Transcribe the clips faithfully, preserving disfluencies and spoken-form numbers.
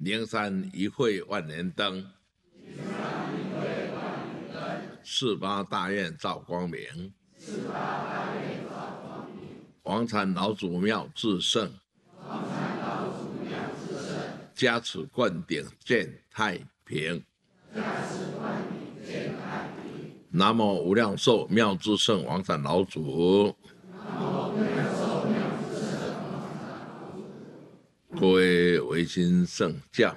灵山一会万年灯，四八大愿照光明，王禅老祖庙至圣，加持灌顶见太平。南无无量寿妙至圣王禅老祖。各位维新圣教、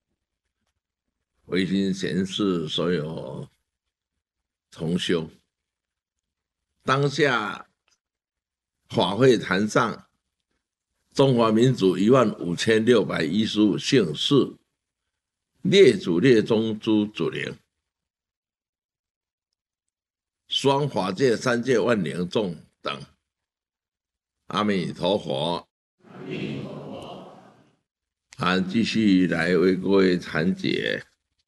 维新贤士所有同修，当下法会坛上，中华民族一万五千六百一十五姓氏列祖列宗诸祖灵，双法界三界万灵众等，阿弥陀佛。阿弥陀佛。啊，继续来为各位谈解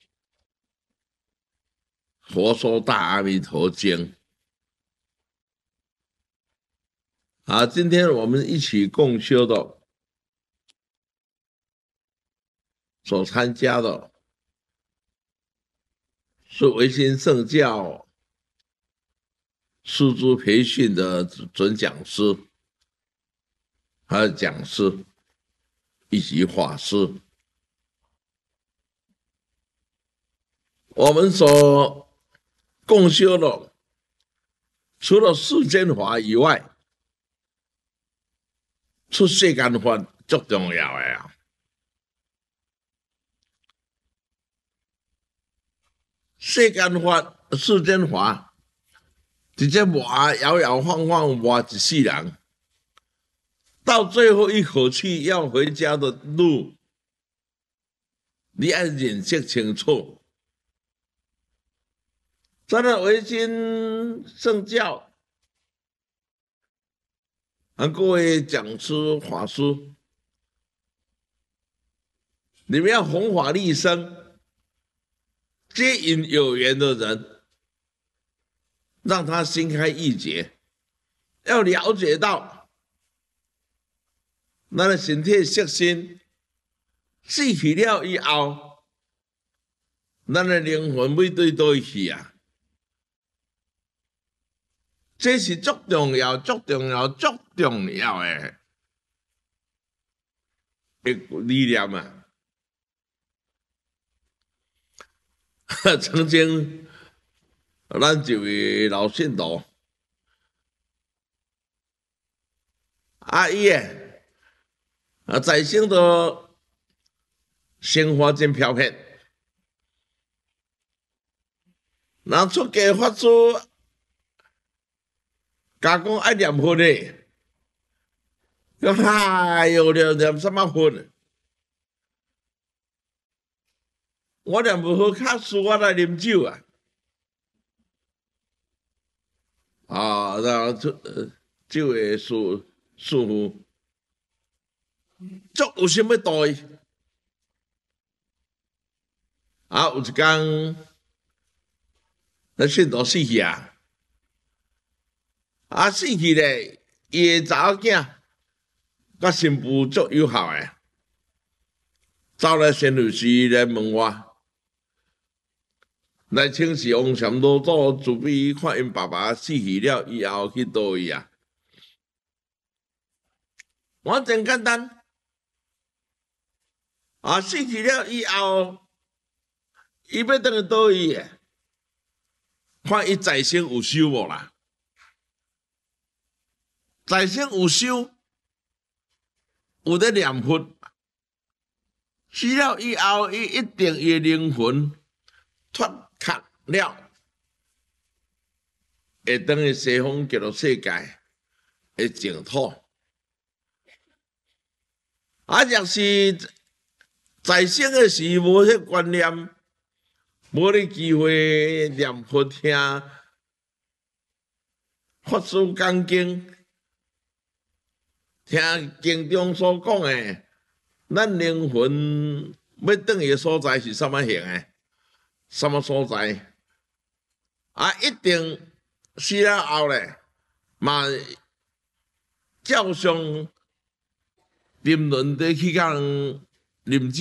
《佛说大阿弥陀经》。啊，今天我们一起共修的，所参加的是维新圣教师资培训的准讲师，还有讲师以及法师。我们所共修的，除了世间法以外，出世间法最重要的啊！世间法、世间法，直接活摇摇晃晃活一世人，到最后一口气要回家的路，你要认识清楚。咱的维新圣教，啊，各位讲师、法师，你们要弘法利生，接引有缘的人，让他心开意解，要了解到，咱的身体色身死去了以后，咱的灵魂要对倒去啊！这是足重要、足重要、足重要的一个理念啊！曾经，咱一位老信徒，啊伊诶，啊在生的生活真飘撇，人出家法师。甲讲爱念佛嘞，讲哎哟，念念什么佛？我念不好，较输我来啉酒啊！啊，然后酒酒的师师傅，足有心要度伊。啊，有一天，那信徒死去啊！啊，死去咧，伊个查某囝甲新妇足友好诶，走来仙女寺来问我，来请示王禅老祖慈悲看因爸爸死去了以后去倒位啊？我真简单，啊，死去了以后，伊要倒去倒位诶？看伊在生有修无啦？在生有修，有咧念佛，死了以后，伊一定伊灵魂脱壳了，会当去西方极乐世界的净土。啊，若是在生的时无迄观念，无咧机会念佛听法师讲经。听经中所讲的，咱灵魂要转去的所在是什么形的？什么所在？啊，一定死了后咧，嘛照常沉沦地去甲人啉酒。